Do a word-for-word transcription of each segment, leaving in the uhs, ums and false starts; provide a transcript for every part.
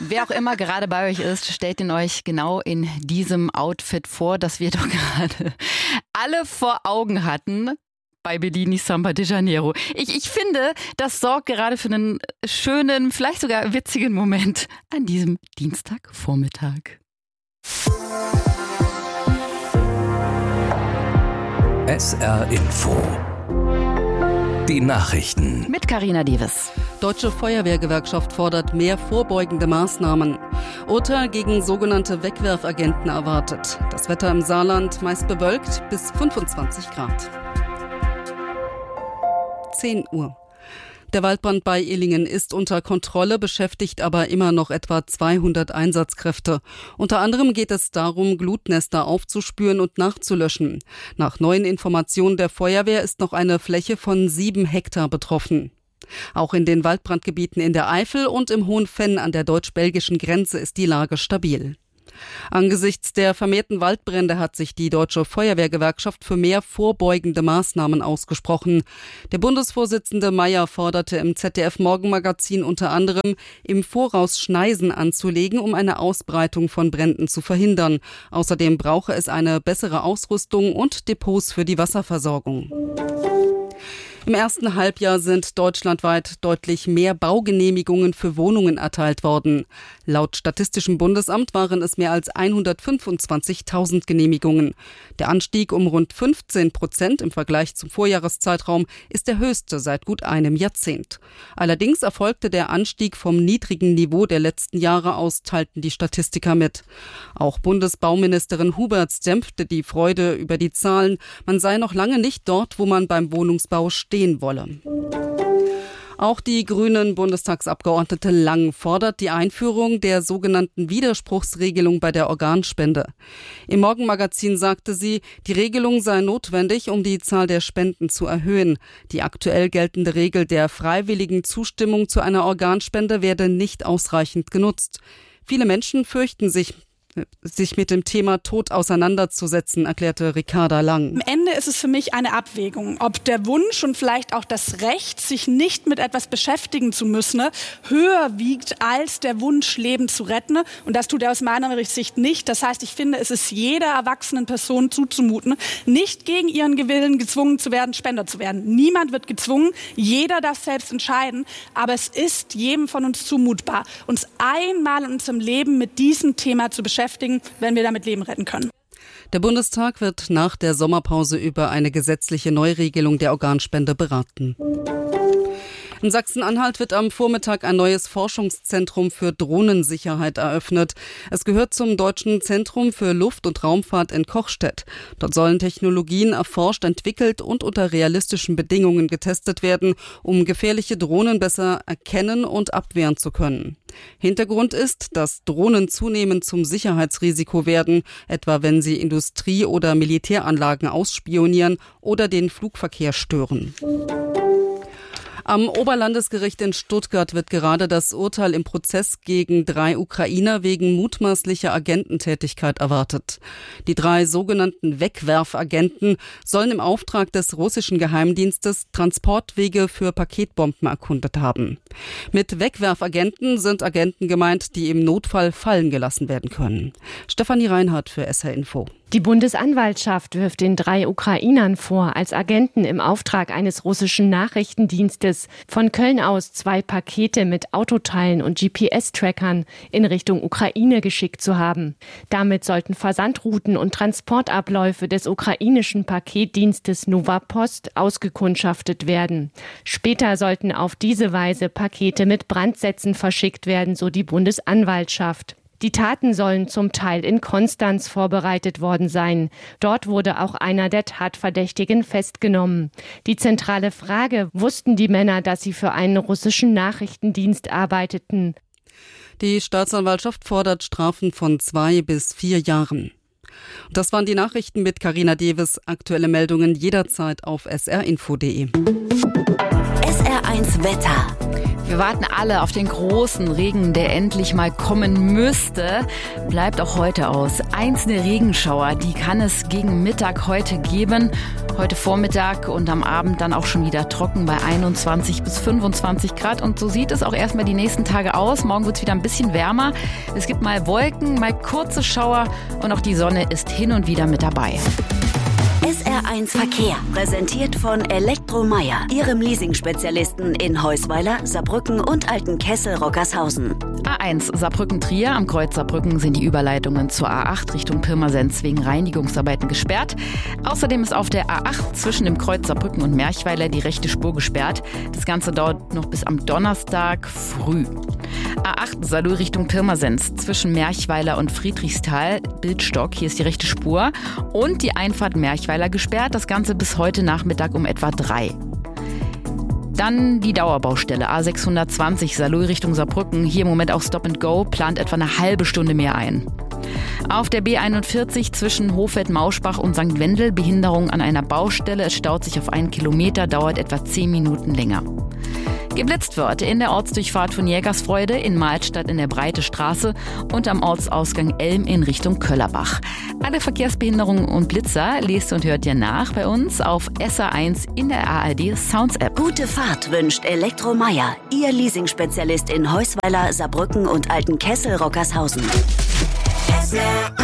Wer auch immer gerade bei euch ist, stellt ihn euch genau in diesem Outfit vor, das wir doch gerade alle vor Augen hatten bei Bellini Samba de Janeiro. Ich, ich finde, das sorgt gerade für einen schönen, vielleicht sogar witzigen Moment an diesem Dienstagvormittag. S R Info. Die Nachrichten. Mit Carina Deves. Deutsche Feuerwehrgewerkschaft fordert mehr vorbeugende Maßnahmen. Urteil gegen sogenannte Wegwerfagenten erwartet. Das Wetter im Saarland meist bewölkt bis fünfundzwanzig Grad. zehn Uhr. Der Waldbrand bei Illingen ist unter Kontrolle, beschäftigt aber immer noch etwa zweihundert Einsatzkräfte. Unter anderem geht es darum, Glutnester aufzuspüren und nachzulöschen. Nach neuen Informationen der Feuerwehr ist noch eine Fläche von sieben Hektar betroffen. Auch in den Waldbrandgebieten in der Eifel und im Hohen Venn an der deutsch-belgischen Grenze ist die Lage stabil. Angesichts der vermehrten Waldbrände hat sich die Deutsche Feuerwehrgewerkschaft für mehr vorbeugende Maßnahmen ausgesprochen. Der Bundesvorsitzende Mayer forderte im Z D F-Morgenmagazin unter anderem, im Voraus Schneisen anzulegen, um eine Ausbreitung von Bränden zu verhindern. Außerdem brauche es eine bessere Ausrüstung und Depots für die Wasserversorgung. Im ersten Halbjahr sind deutschlandweit deutlich mehr Baugenehmigungen für Wohnungen erteilt worden. Laut Statistischem Bundesamt waren es mehr als hundertfünfundzwanzigtausend Genehmigungen. Der Anstieg um rund fünfzehn Prozent im Vergleich zum Vorjahreszeitraum ist der höchste seit gut einem Jahrzehnt. Allerdings erfolgte der Anstieg vom niedrigen Niveau der letzten Jahre aus, teilten die Statistiker mit. Auch Bundesbauministerin Huberts dämpfte die Freude über die Zahlen. Man sei noch lange nicht dort, wo man beim Wohnungsbau stehen wolle. Auch die grünen Bundestagsabgeordnete Lang fordert die Einführung der sogenannten Widerspruchsregelung bei der Organspende. Im Morgenmagazin sagte sie, die Regelung sei notwendig, um die Zahl der Spenden zu erhöhen. Die aktuell geltende Regel der freiwilligen Zustimmung zu einer Organspende werde nicht ausreichend genutzt. Viele Menschen fürchten sich, sich mit dem Thema Tod auseinanderzusetzen, erklärte Ricarda Lang. Am Ende ist es für mich eine Abwägung, ob der Wunsch und vielleicht auch das Recht, sich nicht mit etwas beschäftigen zu müssen, höher wiegt als der Wunsch, Leben zu retten. Und das tut er aus meiner Sicht nicht. Das heißt, ich finde, es ist jeder erwachsenen Person zuzumuten, nicht gegen ihren Willen gezwungen zu werden, Spender zu werden. Niemand wird gezwungen, jeder darf selbst entscheiden. Aber es ist jedem von uns zumutbar, uns einmal in unserem Leben mit diesem Thema zu beschäftigen, wenn wir damit Leben retten können. Der Bundestag wird nach der Sommerpause über eine gesetzliche Neuregelung der Organspende beraten. In Sachsen-Anhalt wird am Vormittag ein neues Forschungszentrum für Drohnensicherheit eröffnet. Es gehört zum Deutschen Zentrum für Luft- und Raumfahrt in Kochstedt. Dort sollen Technologien erforscht, entwickelt und unter realistischen Bedingungen getestet werden, um gefährliche Drohnen besser erkennen und abwehren zu können. Hintergrund ist, dass Drohnen zunehmend zum Sicherheitsrisiko werden, etwa wenn sie Industrie- oder Militäranlagen ausspionieren oder den Flugverkehr stören. Am Oberlandesgericht in Stuttgart wird gerade das Urteil im Prozess gegen drei Ukrainer wegen mutmaßlicher Agententätigkeit erwartet. Die drei sogenannten Wegwerfagenten sollen im Auftrag des russischen Geheimdienstes Transportwege für Paketbomben erkundet haben. Mit Wegwerfagenten sind Agenten gemeint, die im Notfall fallen gelassen werden können. Stefanie Reinhardt für S R Info. Die Bundesanwaltschaft wirft den drei Ukrainern vor, als Agenten im Auftrag eines russischen Nachrichtendienstes von Köln aus zwei Pakete mit Autoteilen und G P S-Trackern in Richtung Ukraine geschickt zu haben. Damit sollten Versandrouten und Transportabläufe des ukrainischen Paketdienstes Nova Post ausgekundschaftet werden. Später sollten auf diese Weise Pakete mit Brandsätzen verschickt werden, so die Bundesanwaltschaft. Die Taten sollen zum Teil in Konstanz vorbereitet worden sein. Dort wurde auch einer der Tatverdächtigen festgenommen. Die zentrale Frage: Wussten die Männer, dass sie für einen russischen Nachrichtendienst arbeiteten? Die Staatsanwaltschaft fordert Strafen von zwei bis vier Jahren. Das waren die Nachrichten mit Carina Deves. Aktuelle Meldungen jederzeit auf s r info punkt d e. S R eins Wetter. Wir warten alle auf den großen Regen, der endlich mal kommen müsste. Bleibt auch heute aus. Einzelne Regenschauer, die kann es gegen Mittag heute geben. Heute Vormittag und am Abend dann auch schon wieder trocken bei einundzwanzig bis fünfundzwanzig Grad. Und so sieht es auch erstmal die nächsten Tage aus. Morgen wird es wieder ein bisschen wärmer. Es gibt mal Wolken, mal kurze Schauer und auch die Sonne ist hin und wieder mit dabei. S R eins Verkehr, präsentiert von Elektromeier, Ihrem Leasing-Spezialisten in Heusweiler, Saarbrücken und Altenkessel-Rockershausen. A eins Saarbrücken-Trier. Am Kreuz Saarbrücken sind die Überleitungen zur A acht Richtung Pirmasens wegen Reinigungsarbeiten gesperrt. Außerdem ist auf der A acht zwischen dem Kreuz Saarbrücken und Merchweiler die rechte Spur gesperrt. Das Ganze dauert noch bis am Donnerstag früh. A acht Saarlouis Richtung Pirmasens zwischen Merchweiler und Friedrichsthal, Bildstock, hier ist die rechte Spur. Und die Einfahrt Merchweiler gesperrt, das Ganze bis heute Nachmittag um etwa drei. Dann die Dauerbaustelle A sechshundertzwanzig Saarlouis Richtung Saarbrücken. Hier im Moment auch Stop and Go, plant etwa eine halbe Stunde mehr ein. Auf der B einundvierzig zwischen Hofeld-Mauschbach und Sankt Wendel Behinderung an einer Baustelle. Es staut sich auf einen Kilometer, dauert etwa zehn Minuten länger. Geblitzt wird in der Ortsdurchfahrt von Jägersfreude, in Mahlstadt in der Breite Straße und am Ortsausgang Elm in Richtung Köllerbach. Alle Verkehrsbehinderungen und Blitzer lest und hört ihr nach bei uns auf S R eins in der A R D Sounds App. Gute Fahrt wünscht Elektromeier, Ihr Leasing-Spezialist in Heusweiler, Saarbrücken und Altenkessel-Rockershausen. S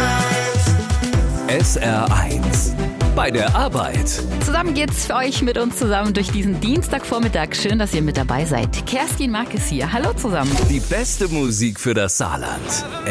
R eins. Bei der Arbeit. Zusammen geht's für euch mit uns zusammen durch diesen Dienstagvormittag. Schön, dass ihr mit dabei seid. Kerstin Markes hier. Hallo zusammen. Die beste Musik für das Saarland.